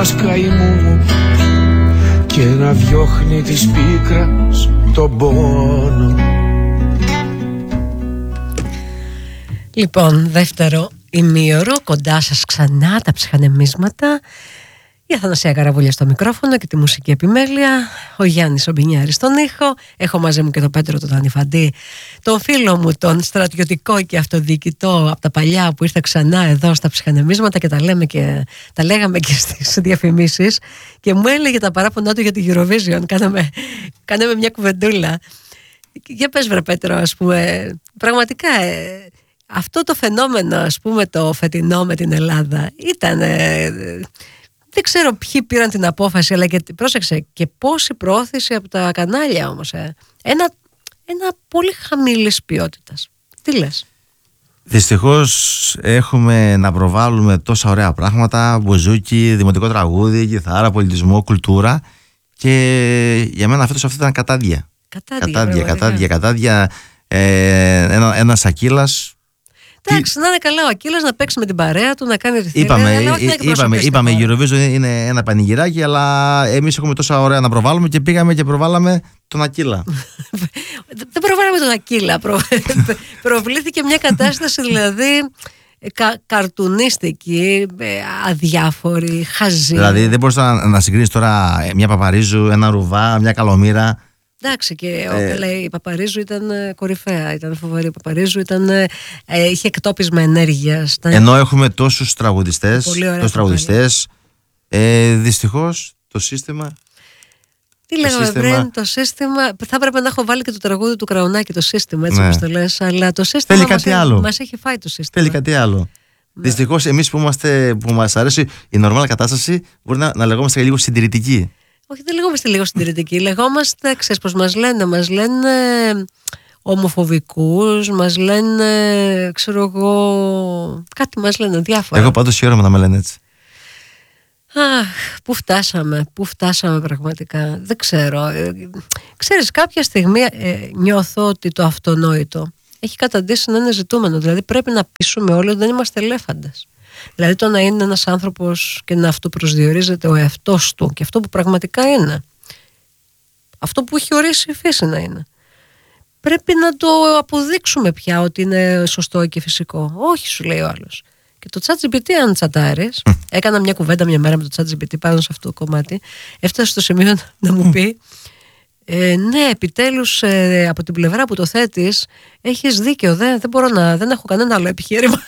μας καημού και να διώχνει της πίκρας τον πόνο. Λοιπόν, δεύτερο ημίωρο, κοντά σας ξανά τα ψυχανεμίσματα. Η Αθανασία Καραβούλια στο μικρόφωνο και τη μουσική επιμέλεια. Ο Γιάννης Ομπινιάρης στον ήχο. Έχω μαζί μου και τον Πέτρο τον Τανιφαντή, τον φίλο μου, τον στρατιωτικό και αυτοδιοικητό από τα παλιά που ήρθε ξανά εδώ στα ψυχανεμίσματα και τα λέγαμε και στις διαφημίσεις. Και μου έλεγε τα παράπονά του για τη Eurovision. Κάναμε μια κουβεντούλα. Για πες βρε Πέτρο, ας πούμε, πραγματικά αυτό το φαινόμενο, ας πούμε, το φετινό με την Ελλάδα ήταν... δεν ξέρω ποιοι πήραν την απόφαση, αλλά και πρόσεξε και πόση προώθηση από τα κανάλια όμως. Ένα πολύ χαμηλής ποιότητας. Τι λες? Δυστυχώς έχουμε να προβάλλουμε τόσα ωραία πράγματα, μπουζούκι, δημοτικό τραγούδι, κιθάρα, πολιτισμό, κουλτούρα, και για μένα φέτος αυτό ήταν κατάδια. Κατάδια. Ένας Σακίλας. Εντάξει, να είναι καλά ο Ακύλας να παίξει με την παρέα του, να κάνει τη θηλία. Είπαμε, η Eurovision είναι ένα πανηγυράκι, αλλά εμείς έχουμε τόσα ωραία να προβάλλουμε και πήγαμε και προβάλαμε τον Ακύλα. Δεν προβάλαμε τον Ακύλα. Προβλήθηκε μια κατάσταση δηλαδή καρτουνίστικη, αδιάφορη, χαζή. Δηλαδή δεν μπορείς να συγκρίνεις τώρα μια Παπαρίζου, ένα Ρουβά, μια Καλομήρα. Εντάξει, και η Παπαρίζου ήταν κορυφαία, ήταν φοβερή. Η Παπαρίζου είχε εκτόπισμα ενέργειας. Ενώ έχουμε τόσους τραγουδιστές, δυστυχώς το σύστημα... Τι λέγαμε πριν, το σύστημα... Θα έπρεπε να έχω βάλει και το τραγούδι του Κραουνάκη, το σύστημα, έτσι όπως το λες. Αλλά το σύστημα μας έχει φάει το σύστημα. Θέλει κάτι άλλο. Δυστυχώς εμείς που μας αρέσει η νορμάλ κατάσταση, μπορεί να λεγόμαστε λίγο συντηρητικοί. Όχι, δεν λεγόμαστε λίγο συντηρητικοί. Λεγόμαστε, ξέρεις πως μας λένε ομοφοβικούς, μας λένε, ξέρω εγώ, κάτι μας λένε διάφορα. Εγώ πάντως χαίρομαι να με λένε έτσι. Αχ, πού φτάσαμε πραγματικά, δεν ξέρω. Ξέρεις, κάποια στιγμή νιώθω ότι το αυτονόητο έχει καταντήσει να είναι ζητούμενο. Δηλαδή πρέπει να πείσουμε όλοι ότι δεν είμαστε ελέφαντες. Δηλαδή το να είναι ένας άνθρωπος και να αυτοπροσδιορίζεται ο εαυτός του και αυτό που πραγματικά είναι, αυτό που έχει ορίσει η φύση να είναι, πρέπει να το αποδείξουμε πια ότι είναι σωστό και φυσικό. Όχι, σου λέει ο άλλος. Και το ChatGPT, αν τσατάρεις, έκανα μια κουβέντα μια μέρα με το ChatGPT πάνω σε αυτό το κομμάτι, έφτασε στο σημείο να μου πει ναι, επιτέλους από την πλευρά που το θέτεις έχεις δίκιο, δεν έχω κανένα άλλο επιχείρημα.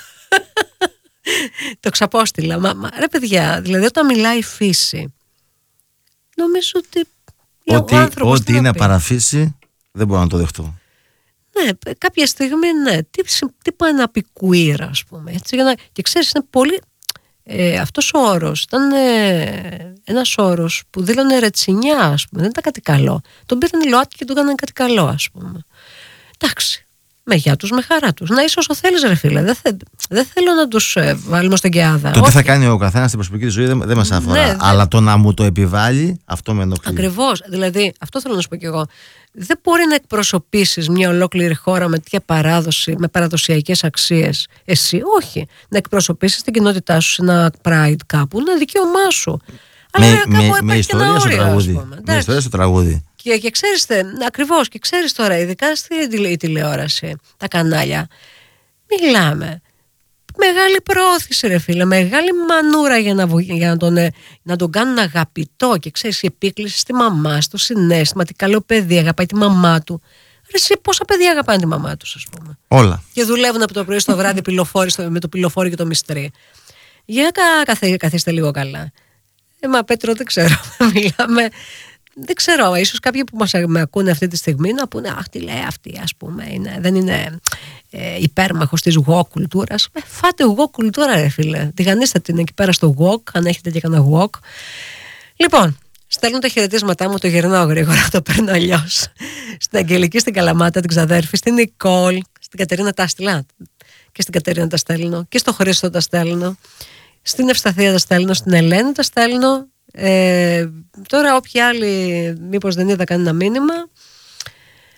Το ξαπόστηλα. Ρε παιδιά, δηλαδή όταν μιλάει η φύση, νομίζω ότι ό,τι είναι παραφύση δεν μπορώ να το δεχτώ. Ναι, κάποια στιγμή ναι. Τι πάει να πει queer, ας πούμε, έτσι, και ξέρεις, είναι πολύ αυτός ο όρος ήταν ένας όρος που δήλωνε ρετσινιά, ας πούμε, δεν ήταν κάτι καλό. Τον πήραν οι ΛΟΑΤΚΙ και τον έκαναν κάτι καλό, ας πούμε. Εντάξει, με γεια τους, με χαρά τους. Να είσαι όσο θέλεις, ρε φίλε. Δεν θέλω να τους βάλουμε στον κεάδα. Το τι θα κάνει ο καθένας στην προσωπική ζωή δεν μας αφορά. Ναι, αλλά το να μου το επιβάλλει, αυτό με ενοχλεί. Ακριβώς. Δηλαδή, αυτό θέλω να σου πω κι εγώ. Δεν μπορεί να εκπροσωπήσεις μια ολόκληρη χώρα με τέτοια παράδοση, με παραδοσιακές αξίες. Εσύ, όχι. Να εκπροσωπήσεις την κοινότητά σου σε ένα pride κάπου. Είναι δικαίωμά σου. Με ιστορία στο τραγούδι. Και ξέρεις, ακριβώς, και ξέρεις τώρα, ειδικά στη τηλεόραση, τα κανάλια, μιλάμε. Μεγάλη προώθηση, ρε φίλε, μεγάλη μανούρα για να τον κάνουν αγαπητό. Και ξέρεις, η επίκληση στη μαμά, στο συναίσθημα, τι καλό παιδί, αγαπάει τη μαμά του. Ρε εσύ, πόσα παιδιά αγαπάνε τη μαμά τους, ας πούμε. Όλα. Και δουλεύουν από το πρωί στο βράδυ με το πυλοφόρι και το μυστρί. Για καθίστε λίγο καλά. Μα Πέτρο, δεν ξέρω, μιλάμε... Δεν ξέρω, ίσως κάποιοι που με ακούνε αυτή τη στιγμή να πούνε αχ, τι λέει αυτή, ας πούμε, δεν είναι υπέρμαχος της woke κουλτούρας. Φάτε woke κουλτούρα, ρε φίλε. Τηγανίστε την εκεί πέρα στο woke, αν έχετε και κανένα woke. Λοιπόν, στέλνω τα χαιρετίσματά μου, το γυρνάω γρήγορα, το παίρνω αλλιώς. Στην Αγγελική, στην Καλαμάτα, την ξαδέρφη, στην Νικόλ, στην Κατερίνα τα στείλα. Και στην Κατερίνα τα στέλνω, και στο Χρήστο τα στέλνω, στην Ευσταθία τα στέλνω, στην Ελένη τα στέλνω. Τώρα όποιοι άλλοι μήπως δεν είδα κανένα μήνυμα.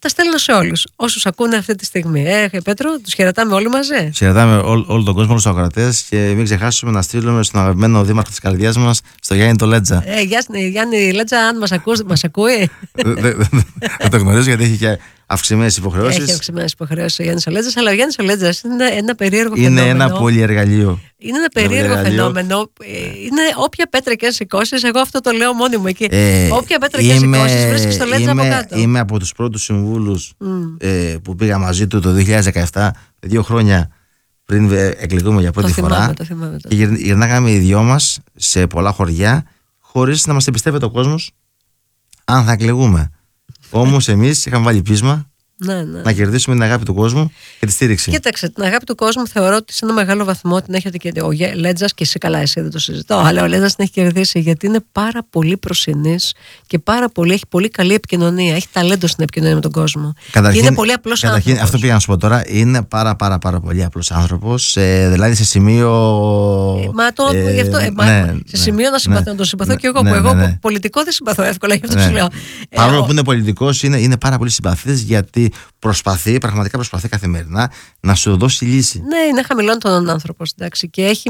Τα στέλνω σε όλους όσους ακούνε αυτή τη στιγμή. Πέτρο, τους χαιρετάμε όλοι μαζί. Χαιρετάμε όλο τον κόσμο, όλους τους ακροατές, και μην ξεχάσουμε να στείλουμε στον αγαπημένο δήμαρχο της καρδιάς μας, στο Γιάννη το Λέτζα. Γιάννη Λέτζα, αν μας ακούει. Δεν το γνωρίζω, γιατί έχει και αυξημένες υποχρεώσεις. Έχει αυξημένες υποχρεώσεις ο Γιάννης ο Λέτζας, αλλά ο Γιάννης ο Λέτζας είναι ένα περίεργο φαινόμενο. Είναι ένα πολυεργαλείο. Είναι ένα περίεργο φαινόμενο. Είναι όποια πέτρα και αν σηκώσεις, εγώ αυτό το λέω μόνη μου εκεί. Όποια πέτρα και αν σηκώσεις, βρίσκεις το Λέτζα από κάτω. Είμαι από τους πρώτους συμβούλους που πήγα μαζί του το 2017, 2 χρόνια πριν εκλεγούμε για πρώτη φορά. Το θυμάμαι. Και γυρνάγαμε οι δυο μας σε πολλά χωριά, χωρίς να μας εμπιστεύεται ο κόσμος αν θα εκλεγούμε. Όμως εμείς είχαμε βάλει πείσμα να κερδίσουμε την αγάπη του κόσμου και τη στήριξη. Κοίταξε, την αγάπη του κόσμου θεωρώ ότι σε ένα μεγάλο βαθμό την έχετε και ο Λέτζας, και εσύ καλά, εσύ δεν το συζητώ, αλλά ο Λέτζας την έχει κερδίσει γιατί είναι πάρα πολύ προσινής και έχει πολύ καλή επικοινωνία. Έχει ταλέντο στην επικοινωνία με τον κόσμο. Καταρχήν, και είναι πολύ απλός άνθρωπος. Αυτό πήγα να σου πω τώρα. Είναι πάρα πολύ απλός άνθρωπος. Δηλαδή σε σημείο. Σε σημείο να τον συμπαθώ κι εγώ. Που εγώ πολιτικό δεν συμπαθώ εύκολα, γι' αυτό σου λέω. Παρόλο που είναι πολιτικός, είναι πάρα πολύ συμπαθής, γιατί πραγματικά προσπαθεί καθημερινά να σου δώσει λύση. Ναι, είναι χαμηλών τον άνθρωπο, εντάξει, και έχει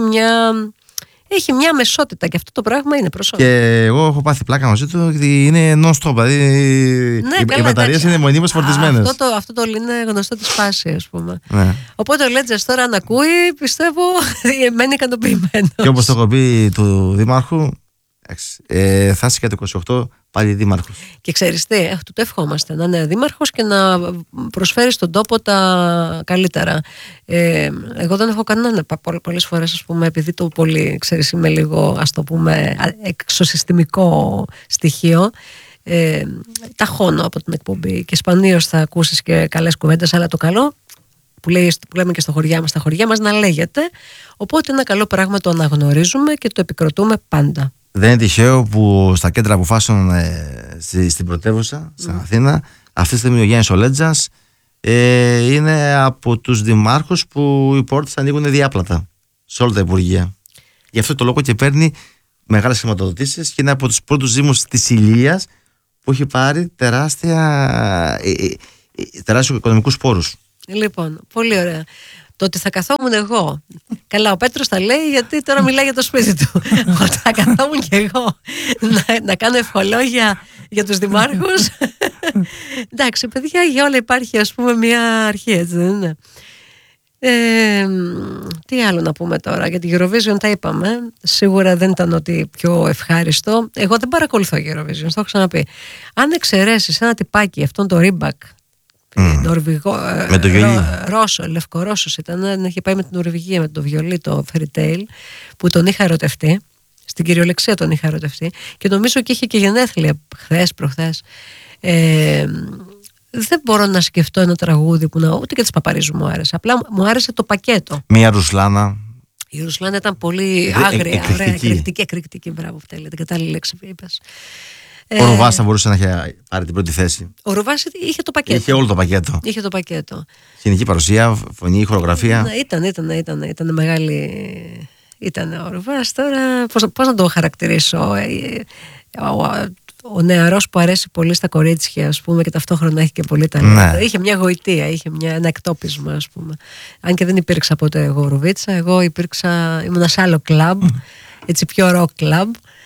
μια μεσότητα, και αυτό το πράγμα είναι προσώπημα. Και εγώ έχω πάθει πλάκα μαζί του, γιατί είναι non-stop. Δηλαδή οι μπαταρίες είναι μονίμως φορτισμένες. Αυτό το είναι γνωστό της φάση, ας πούμε. Ναι. Οπότε ο Λέτζας τώρα, αν ακούει, πιστεύω μένει ικανοποιημένος. Και όπως το έχω πει του Δήμαρχου, θα είσαι και το 28 πάλι δήμαρχος. Και ξέρεις τι, του το ευχόμαστε, να είναι δήμαρχος και να προσφέρει στον τόπο τα καλύτερα. Εγώ δεν έχω κανένα πολλές φορές, ας πούμε, επειδή το πολύ, ξέρεις, είμαι λίγο, ας το πούμε, εξωσυστημικό στοιχείο. Ταχώνω από την εκπομπή και σπανίως θα ακούσεις και καλές κουβέντες, αλλά το καλό που λέμε και στα χωριά μας να λέγεται. Οπότε ένα καλό πράγμα το αναγνωρίζουμε και το επικροτούμε πάντα. Δεν είναι τυχαίο που στα κέντρα αποφάσεων στην πρωτεύουσα, στην Αθήνα, αυτή τη στιγμή ο Γιάννης ο Λέτζας είναι από τους δημάρχους που οι πόρτες ανοίγουν διάπλατα σε όλα τα υπουργεία. Γι' αυτό το λόγο και παίρνει μεγάλες χρηματοδοτήσεις και είναι από τους πρώτους δήμους της Ηλίας που έχει πάρει τεράστιους οικονομικούς πόρους. Λοιπόν, πολύ ωραία. Το ότι θα καθόμουν εγώ. Καλά, ο Πέτρος τα λέει γιατί τώρα μιλάει για το σπίτι του. Ότι θα καθόμουν και εγώ να κάνω ευχολόγια για τους δημάρχους. Εντάξει, παιδιά, για όλα υπάρχει, ας πούμε, μια αρχή, έτσι δεν είναι? Τι άλλο να πούμε τώρα? Για την Eurovision τα είπαμε. Σίγουρα δεν ήταν ότι πιο ευχάριστο. Εγώ δεν παρακολουθώ Eurovision, το έχω ξαναπεί. Αν εξαιρέσεις ένα τυπάκι, αυτόν το Ρίμπακ, Νορβηγό, με το βιολί. Λευκορώσος ήταν, είχε πάει με την Νορβηγία με το βιολί, το Fairy Tale, που τον είχα ερωτευτεί. Στην κυριολεξία τον είχα ερωτευτεί και νομίζω και είχε και γενέθλια προχθές. Δεν μπορώ να σκεφτώ ένα τραγούδι που ούτε και της Παπαρίζου μου άρεσε. Απλά μου άρεσε το πακέτο. Μία Ρουσλάνα. Η Ρουσλάνα ήταν πολύ άγρια, εκρηκτική. Μπράβο, την κατάλληλη λέξη που είπες. Ο Ρουβάς θα μπορούσε να έχει πάρει την πρώτη θέση. Ο Ρουβάς είχε το πακέτο. Είχε όλο το πακέτο. Είχε το πακέτο. Σκηνική παρουσία, φωνή, χορογραφία. Ήταν μεγάλη. Ήταν ο Ρουβάς τώρα. Πώς να το χαρακτηρίσω? Ο νεαρός που αρέσει πολύ στα κορίτσια, ας πούμε, και ταυτόχρονα έχει και πολύ ταλέντο. Ναι. Είχε μια γοητεία, είχε ένα εκτόπισμα, ας πούμε. Αν και δεν υπήρξα ποτέ εγώ Ρουβίτσα, εγώ ήμουν σε άλλο κλαμπ, έτσι πιο rock κλαμπ.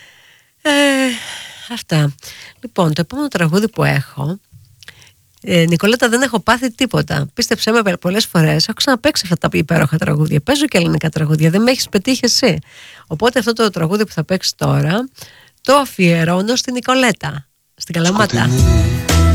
Αυτά. Λοιπόν, το επόμενο τραγούδι που έχω, Νικολέτα, δεν έχω πάθει τίποτα. Πίστεψέ με, πολλές φορές έχω ξαναπαίξει αυτά τα υπέροχα τραγούδια. Παίζω και ελληνικά τραγούδια, δεν με έχεις πετύχει εσύ. Οπότε αυτό το τραγούδι που θα παίξει τώρα το αφιερώνω στην Νικολέτα, στην Καλαμάτα.